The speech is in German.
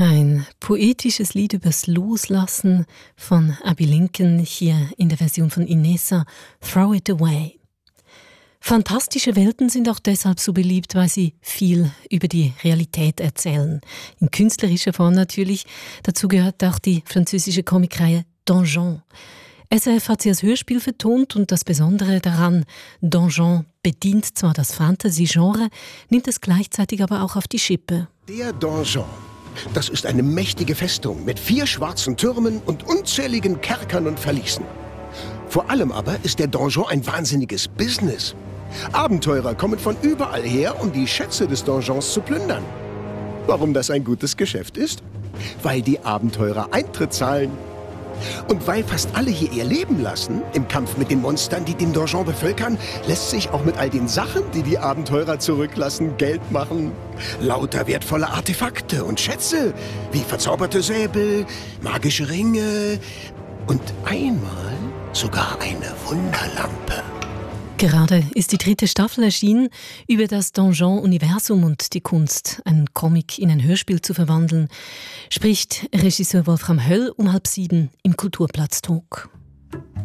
Ein poetisches Lied übers Loslassen von Abbey Lincoln, hier in der Version von Inessa, Throw It Away. Fantastische Welten sind auch deshalb so beliebt, weil sie viel über die Realität erzählen. In künstlerischer Form natürlich. Dazu gehört auch die französische Comicreihe Donjon. SRF hat sie als Hörspiel vertont und das Besondere daran, Donjon bedient zwar das Fantasy-Genre, nimmt es gleichzeitig aber auch auf die Schippe. Der Donjon. Das ist eine mächtige Festung mit 4 schwarzen Türmen und unzähligen Kerkern und Verließen. Vor allem aber ist der Donjon ein wahnsinniges Business. Abenteurer kommen von überall her, um die Schätze des Donjons zu plündern. Warum das ein gutes Geschäft ist? Weil die Abenteurer Eintritt zahlen. Und weil fast alle hier ihr Leben lassen, im Kampf mit den Monstern, die den Donjon bevölkern, lässt sich auch mit all den Sachen, die die Abenteurer zurücklassen, Geld machen. Lauter wertvolle Artefakte und Schätze, wie verzauberte Säbel, magische Ringe und einmal sogar eine Wunderlampe. Gerade ist die 3. Staffel erschienen, über das Donjon-Universum und die Kunst, einen Comic in ein Hörspiel zu verwandeln, spricht Regisseur Wolfram Höll um 6:30 im Kulturplatz-Talk.